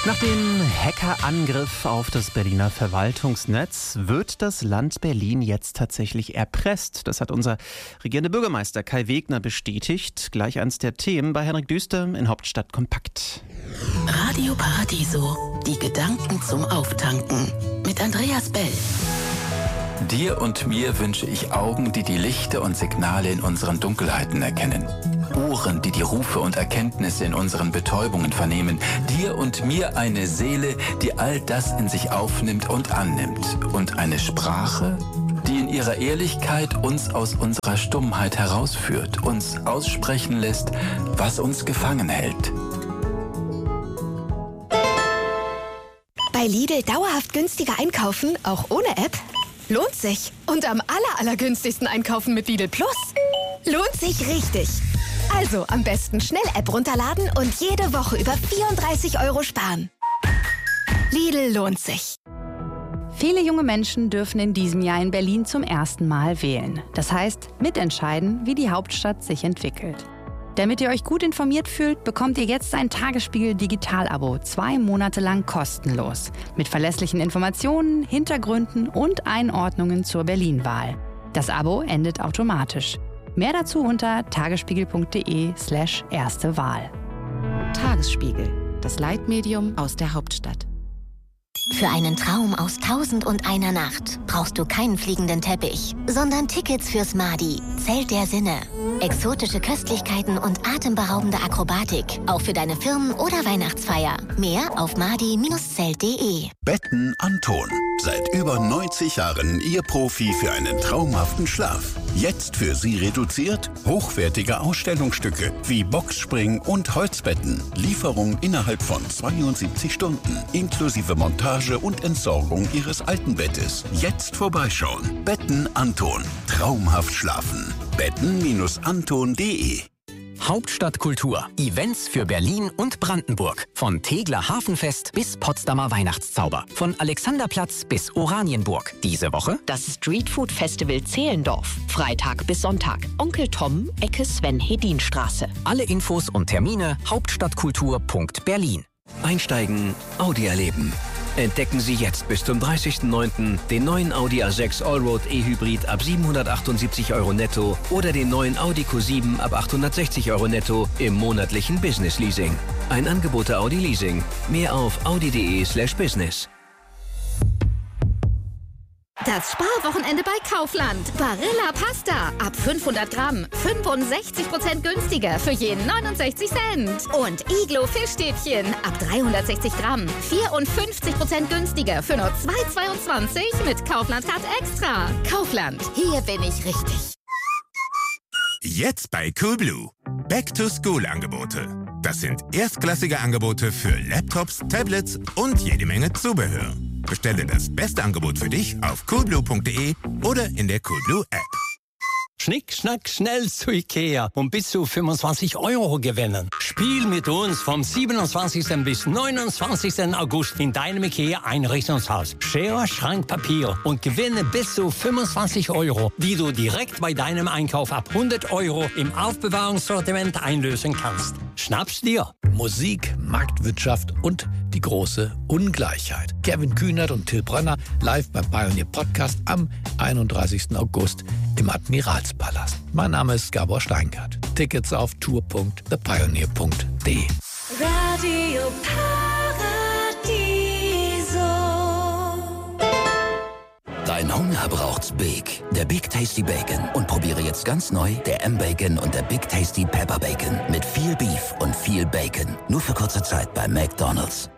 Nach dem Hackerangriff auf das Berliner Verwaltungsnetz wird das Land Berlin jetzt tatsächlich erpresst. Das hat unser regierender Bürgermeister Kai Wegner bestätigt. Gleich eins der Themen bei Henrik Düster in Hauptstadt Kompakt. Radio Paradiso, die Gedanken zum Auftanken mit Andreas Bell. Dir und mir wünsche ich Augen, die die Lichter und Signale in unseren Dunkelheiten erkennen. Ohren, die die Rufe und Erkenntnisse in unseren Betäubungen vernehmen. Dir und mir eine Seele, die all das in sich aufnimmt und annimmt. Und eine Sprache, die in ihrer Ehrlichkeit uns aus unserer Stummheit herausführt, uns aussprechen lässt, was uns gefangen hält. Bei Lidl dauerhaft günstiger einkaufen, auch ohne App? Lohnt sich. Und am allergünstigsten einkaufen mit Lidl Plus? Lohnt sich richtig. Also am besten schnell App runterladen und jede Woche über 34 € sparen. Lidl lohnt sich. Viele junge Menschen dürfen in diesem Jahr in Berlin zum ersten Mal wählen. Das heißt, mitentscheiden, wie die Hauptstadt sich entwickelt. Damit ihr euch gut informiert fühlt, bekommt ihr jetzt ein Tagesspiegel Digital-Abo 2 Monate lang kostenlos. Mit verlässlichen Informationen, Hintergründen und Einordnungen zur Berlin-Wahl. Das Abo endet automatisch. Mehr dazu unter tagesspiegel.de/erste Wahl. Tagesspiegel, das Leitmedium aus der Hauptstadt. Für einen Traum aus 1001 Nacht brauchst du keinen fliegenden Teppich, sondern Tickets fürs Madi, Zelt der Sinne. Exotische Köstlichkeiten und atemberaubende Akrobatik, auch für deine Firmen- oder Weihnachtsfeier. Mehr auf madi-zelt.de. Betten Anton. Seit über 90 Jahren Ihr Profi für einen traumhaften Schlaf. Jetzt für Sie reduziert hochwertige Ausstellungsstücke wie Boxspring und Holzbetten. Lieferung innerhalb von 72 Stunden, inklusive Montage und Entsorgung Ihres alten Bettes. Jetzt vorbeischauen. Betten Anton. Traumhaft schlafen. Betten-anton.de. Hauptstadtkultur. Events für Berlin und Brandenburg. Von Tegeler Hafenfest bis Potsdamer Weihnachtszauber. Von Alexanderplatz bis Oranienburg. Diese Woche das Streetfood Festival Zehlendorf. Freitag bis Sonntag. Onkel Tom, Ecke Sven-Hedin-Straße. Alle Infos und Termine hauptstadtkultur.berlin. Einsteigen, Audi erleben. Entdecken Sie jetzt bis zum 30.09. den neuen Audi A6 Allroad E-Hybrid ab 778 € netto oder den neuen Audi Q7 ab 860 € netto im monatlichen Business Leasing. Ein Angebot der Audi Leasing. Mehr auf audi.de/business. Das Sparwochenende bei Kaufland. Barilla Pasta. Ab 500 Gramm. 65% günstiger für je 69 Cent. Und Iglo Fischstäbchen. Ab 360 Gramm. 54% günstiger für nur 2,22 mit Kaufland Card Extra. Kaufland. Hier bin ich richtig. Jetzt bei Coolblue. Back-to-School-Angebote. Das sind erstklassige Angebote für Laptops, Tablets und jede Menge Zubehör. Bestelle das beste Angebot für dich auf coolblue.de oder in der Coolblue App. Schnick, schnack, schnell zu Ikea und bis zu 25 € gewinnen. Spiel mit uns vom 27. bis 29. August in deinem Ikea-Einrichtungshaus. Schere, Schrank, Papier und gewinne bis zu 25 €, die du direkt bei deinem Einkauf ab 100 € im Aufbewahrungssortiment einlösen kannst. Schnapp's dir! Musik, Marktwirtschaft und die große Ungleichheit. Kevin Kühnert und Till Brönner live beim Pioneer Podcast am 31. August im Admiralspalast. Mein Name ist Gabor Steingart. Tickets auf tour.thepioneer.de. Radio Paradiso. Dein Hunger braucht's Big. Der Big Tasty Bacon. Und probiere jetzt ganz neu der M-Bacon und der Big Tasty Pepper Bacon. Mit viel Beef und viel Bacon. Nur für kurze Zeit bei McDonald's.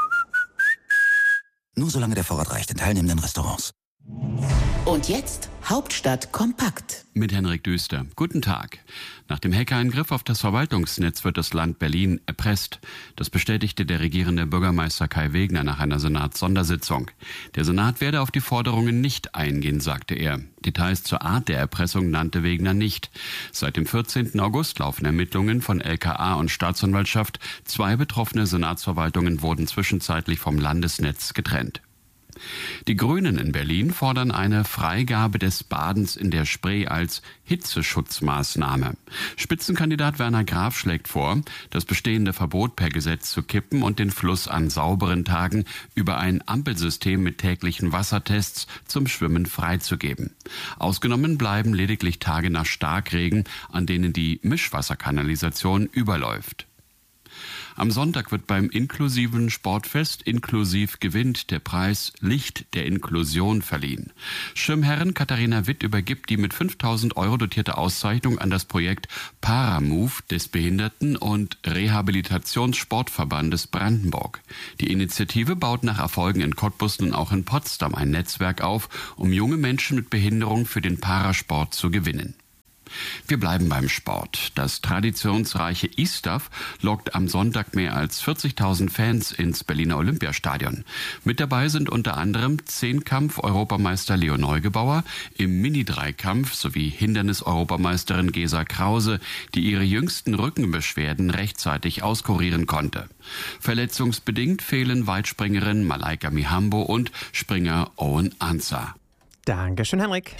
Nur solange der Vorrat reicht in teilnehmenden Restaurants. Und jetzt Hauptstadt kompakt. Mit Henrik Düster. Guten Tag. Nach dem Hackerangriff auf das Verwaltungsnetz wird das Land Berlin erpresst. Das bestätigte der regierende Bürgermeister Kai Wegner nach einer Senatssondersitzung. Der Senat werde auf die Forderungen nicht eingehen, sagte er. Details zur Art der Erpressung nannte Wegner nicht. Seit dem 14. August laufen Ermittlungen von LKA und Staatsanwaltschaft. 2 betroffene Senatsverwaltungen wurden zwischenzeitlich vom Landesnetz getrennt. Die Grünen in Berlin fordern eine Freigabe des Badens in der Spree als Hitzeschutzmaßnahme. Spitzenkandidat Werner Graf schlägt vor, das bestehende Verbot per Gesetz zu kippen und den Fluss an sauberen Tagen über ein Ampelsystem mit täglichen Wassertests zum Schwimmen freizugeben. Ausgenommen bleiben lediglich Tage nach Starkregen, an denen die Mischwasserkanalisation überläuft. Am Sonntag wird beim inklusiven Sportfest Inklusiv gewinnt der Preis Licht der Inklusion verliehen. Schirmherrin Katharina Witt übergibt die mit 5.000 € dotierte Auszeichnung an das Projekt Paramove des Behinderten- und Rehabilitationssportverbandes Brandenburg. Die Initiative baut nach Erfolgen in Cottbus nun auch in Potsdam ein Netzwerk auf, um junge Menschen mit Behinderung für den Parasport zu gewinnen. Wir bleiben beim Sport. Das traditionsreiche ISTAF lockt am Sonntag mehr als 40.000 Fans ins Berliner Olympiastadion. Mit dabei sind unter anderem Zehnkampf-Europameister Leo Neugebauer, im Mini-Dreikampf sowie Hindernis-Europameisterin Gesa Krause, die ihre jüngsten Rückenbeschwerden rechtzeitig auskurieren konnte. Verletzungsbedingt fehlen Weitspringerin Malaika Mihambo und Springer Owen Ansah. Dankeschön, Henrik.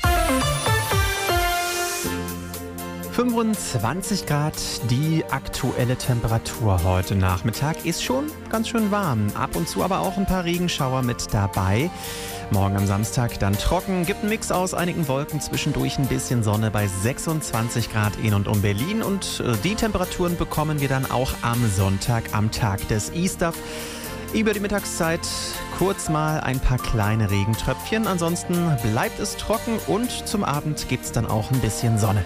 25 Grad, die aktuelle Temperatur heute Nachmittag ist schon ganz schön warm. Ab und zu aber auch ein paar Regenschauer mit dabei. Morgen am Samstag dann trocken, gibt einen Mix aus einigen Wolken, zwischendurch ein bisschen Sonne bei 26 Grad in und um Berlin. Und die Temperaturen bekommen wir dann auch am Sonntag, am Tag des ISTAF. Über die Mittagszeit kurz mal ein paar kleine Regentröpfchen. Ansonsten bleibt es trocken und zum Abend gibt es dann auch ein bisschen Sonne.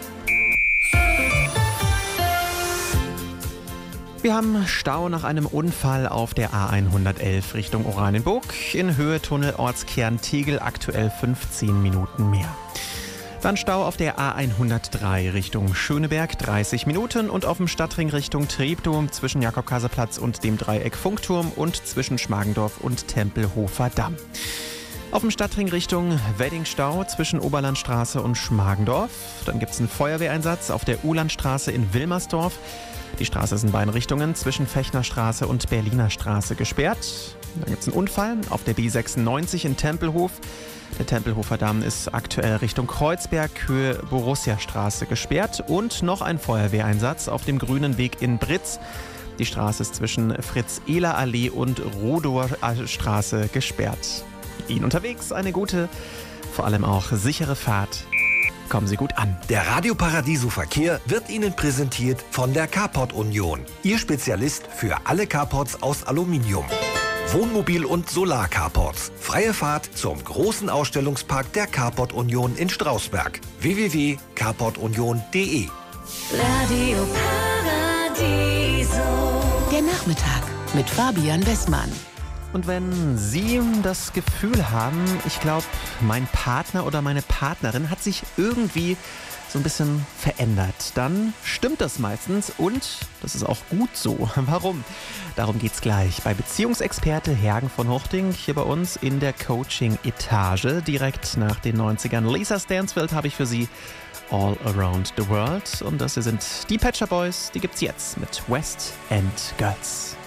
Wir haben Stau nach einem Unfall auf der A111 Richtung Oranienburg. In Höhe Tunnel Ortskern Tegel aktuell 15 Minuten mehr. Dann Stau auf der A103 Richtung Schöneberg 30 Minuten und auf dem Stadtring Richtung Treptow zwischen Jakob-Kaiser-Platz und dem Dreieck Funkturm und zwischen Schmargendorf und Tempelhofer Damm. Auf dem Stadtring Richtung Weddingstau zwischen Oberlandstraße und Schmargendorf. Dann gibt es einen Feuerwehreinsatz auf der Uhlandstraße in Wilmersdorf. Die Straße ist in beiden Richtungen zwischen Fechnerstraße und Berliner Straße gesperrt. Dann gibt es einen Unfall auf der B96 in Tempelhof. Der Tempelhofer Damm ist aktuell Richtung Kreuzberg, Höhe Borussia-Straße gesperrt. Und noch ein Feuerwehreinsatz auf dem Grünen Weg in Britz. Die Straße ist zwischen Fritz-Ehler-Allee und Rodower Straße gesperrt. Ihnen unterwegs eine gute, vor allem auch sichere Fahrt. Kommen Sie gut an. Der Radio Paradiso Verkehr wird Ihnen präsentiert von der Carport Union. Ihr Spezialist für alle Carports aus Aluminium. Wohnmobil- und Solar-Carports. Freie Fahrt zum großen Ausstellungspark der Carport Union in Strausberg. www.carportunion.de. Radio Paradiso. Der Nachmittag mit Fabian Westmann. Und wenn Sie das Gefühl haben, ich glaube, mein Partner oder meine Partnerin hat sich irgendwie so ein bisschen verändert, dann stimmt das meistens und das ist auch gut so. Warum? Darum geht's gleich bei Beziehungsexperte Hergen von Huchting hier bei uns in der Coaching-Etage. Direkt nach den 90ern. Lisa Stansfield habe ich für Sie All Around the World. Und das hier sind die Pet Shop Boys, die gibt's jetzt mit West End Girls.